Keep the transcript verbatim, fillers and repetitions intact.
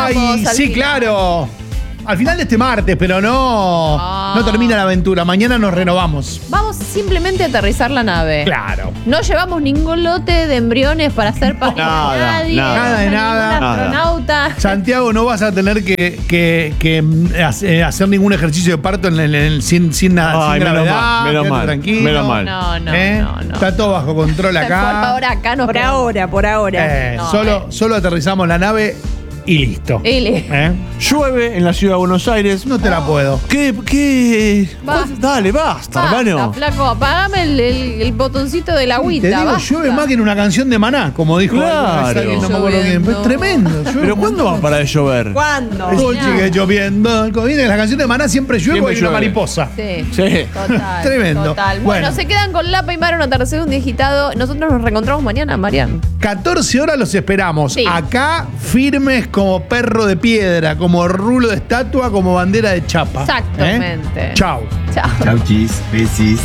Ay, al sí, final. claro. Al final de este martes, pero no, Ah. no termina la aventura. Mañana nos renovamos. Vamos simplemente a aterrizar la nave. Claro. No llevamos ningún lote de embriones para hacer para Nada, nadie. nada. Nada de ningún nada. astronauta. Santiago, no vas a tener que, que- que, mm, hace- hacer ningún ejercicio de parto en el- en el- sin, sin, nada, Ay, sin menos gravedad. mal, menos quédate mal, tranquilo. menos mal. No, no, ¿Eh? no, no. Está todo bajo control Por acá. ahora acá nos Por quedamos. ahora, por ahora. Eh, No, solo, eh. solo aterrizamos la nave y listo. Ele. ¿Eh? Llueve en la ciudad de Buenos Aires. No te la puedo. ¿Qué? ¿Qué? Basta. Dale, basta, Basta, hermano. flaco, apagame el, el- el botoncito de la agüita. Te digo, basta. llueve más que en una canción de Maná, como dijo Claro. alguien, no me acuerdo quién. Pero es tremendo. llueve ¿Pero un cuándo va a montón. parar de llover? ¿Cuándo? Dolce que lloviendo. Como viene la canción de Maná, siempre llueve Siempre porque hay una llueve. mariposa. Sí. Sí. Total. Tremendo. Total. Bueno, Bueno. se quedan con Lapa y Maro, un atardecer, un digitado. Nosotros nos reencontramos mañana, Marian. catorce horas los esperamos. Sí. Acá, firmes como perro de piedra, como rulo de estatua, como bandera de chapa. Exactamente. ¿Eh? Chau. Chao. Chau, chis, besis.